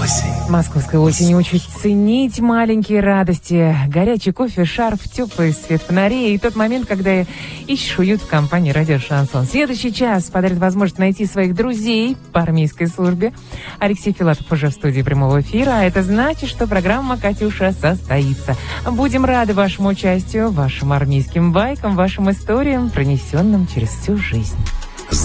Московская осень учит ценить маленькие радости. Горячий кофе, шарф, теплый свет фонарей и тот момент, когда ищешь уют в компании радио «Шансон». Следующий час подарит возможность найти своих друзей по армейской службе. Алексей Филатов уже в студии прямого эфира, а это значит, что программа «Катюша» состоится. Будем рады вашему участию, вашим армейским байкам, вашим историям, пронесенным через всю жизнь.